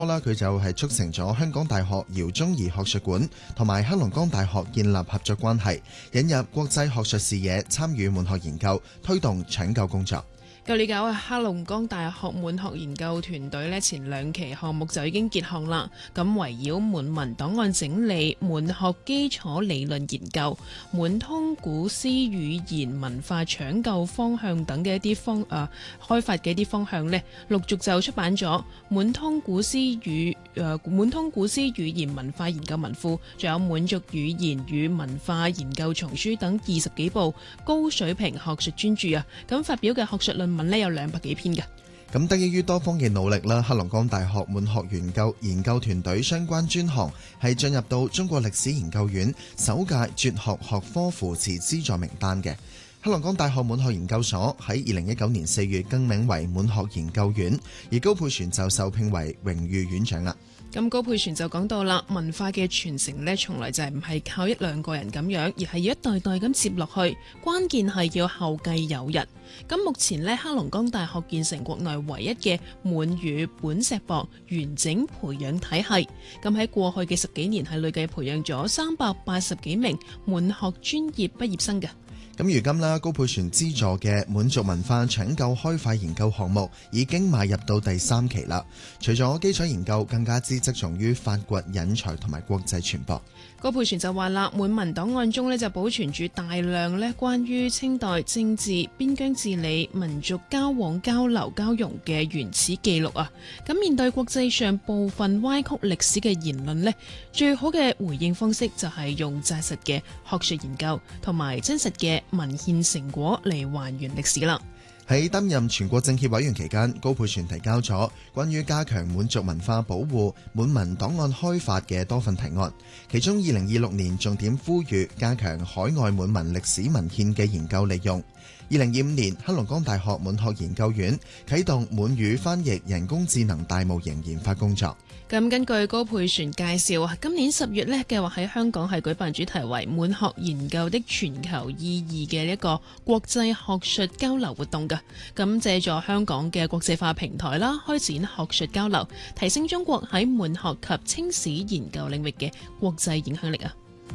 啦，佢就係促成咗香港大學饒宗頤學術館同埋黑龍江大學建立合作關係，引入國際學術視野，參與滿學研究，推動搶救工作。 據了解，黑龍江大學滿學研究團隊前2期項目就已經結項啦。咁圍繞滿文檔案整理、滿學基礎理論研究、滿通古詩語言文化搶救方向等嘅一啲開發嘅一啲方向呢，陸續就出版咗滿通古詩語言文化研究文庫，仲有滿族語言與文化研究叢書等20幾部高水平學術專著啊。咁發表嘅學術論文呢有200幾篇嘅。 咁得益於多方嘅努力啦，黑龍江大學滿學研究團隊相關專項係進入到中國歷史研究院首屆絕學學科扶持資助名單嘅。黑龍江大學滿學研究所喺2019年4月更名為滿學研究院，而高佩璇就受聘為榮譽院長啦。 咁高佩璇就講到啦，文化嘅傳承呢，從來就係唔係靠1、2個人咁樣，而係要一代代咁接落去，關鍵係要後繼有人。咁目前呢，黑龍江大學建成國內唯一嘅滿語本碩博完整培養體系。咁喺過去嘅10幾年係累計培養咗380幾名滿學專業畢業生嘅。 咁如今啦，高佩璇資助嘅滿族文化搶救開發研究項目已經邁入到第3期啦。除咗基礎研究，更加之側重於發掘引才同埋國際傳播。 高佩璇就話啦，滿文檔案中就保存住大量關於清代政治、邊疆治理、民族交往交流交融嘅原始記錄啊。咁面對國際上部分歪曲歷史嘅言論最好嘅回應方式就係用紮實嘅學術研究同埋真實嘅文獻成果嚟還原歷史啦。 喺擔任全國政協委員期間，高佩璇提交咗關於加強滿族文化保護、滿文檔案開發嘅多份提案，其中2026年重點呼籲加強海外滿文歷史文獻嘅研究利用。2025年，黑龍江大學滿學研究院啟動滿語翻譯人工智能大模型研發工作。 咁根據高佩璇介紹啊，今年10月計劃喺香港係舉辦主題為滿學研究的全球意義嘅一個國際學術交流活動㗎。咁借助香港嘅國際化平台啦，開展學術交流，提升中國喺滿學及清史研究領域嘅國際影響力啊！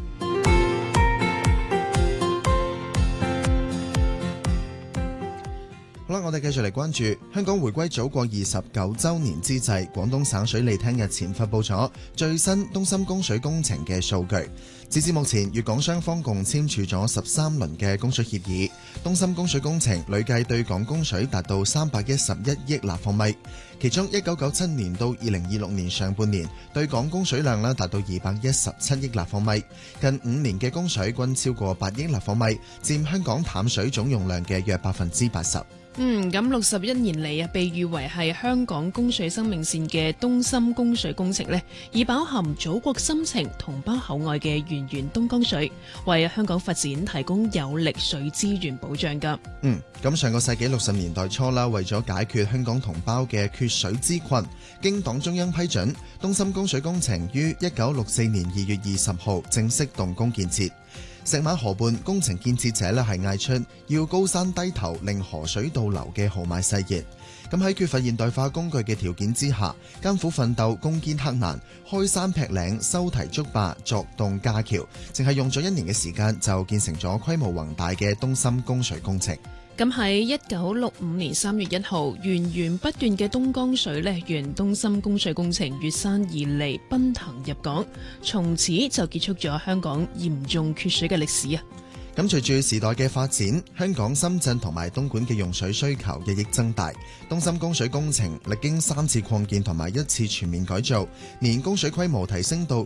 好啦，我哋繼續嚟關注香港回歸祖國29週年之際，廣東省水利廳日前發布咗最新東深供水工程嘅數據。截至目前，粵港雙方共簽署咗13輪嘅供水協議，東深供水工程累計對港供水達到311億立方米，其中1997年到2026年上半年對港供水量達到217億立方米，近5年嘅供水均超過8億立方米，佔香港淡水總用量嘅約80%。 咁61年嚟被譽為係香港供水生命線嘅東深供水工程以飽含祖國深情、同胞厚愛嘅源源東江水，為香港發展提供有力水資源保障㗎。 咁上個世紀60年代初啦，為咗解決香港同胞嘅缺水之困，經黨中央批准，東深供水工程於1964年2月20號正式動工建設。石馬河畔工程建設者係嗌出要高山低頭令河水倒流嘅豪邁誓言。咁喺缺乏現代化工具嘅條件之下，艱苦奮鬥攻堅克難，開山劈嶺、修堤築壩、鑿洞架橋，淨係用咗1年嘅時間就建成咗規模宏大嘅東深供水工程。 咁喺1965年3月1號，源源不斷嘅東江水沿東深供水工程越山而嚟，奔騰入港，從此就結束咗香港嚴重缺水嘅歷史啊！ 咁隨住時代嘅發展，香港、深圳同埋東莞嘅用水需求日益增大。東深供水工程歷經3次擴建同埋1次全面改造，年供水規模提升到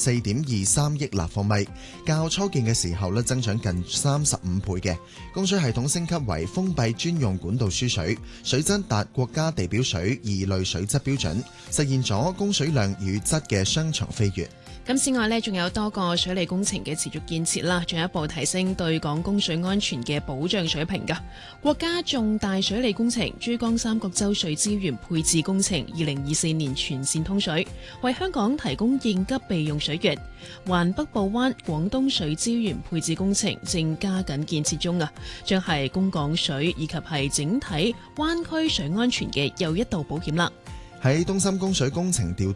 24.23億立方米，較初建嘅時候增長近35倍嘅。供水系統升級為封閉專用管道輸水，水質達國家地表水2類水質標準，實現咗供水量與質嘅雙重飛躍。 咁此外仲有多個水利工程嘅持續建設啦，進一步提升對港供水安全嘅保障水平㗎。國家重大水利工程珠江三角洲水資源配置工程2024年全線通水，為香港提供應急備用水源。環北部灣廣東水資源配置工程正加緊建設中啊，將係供港水以及係整體灣區水安全嘅又一道保險啦。 喺東深供水工程調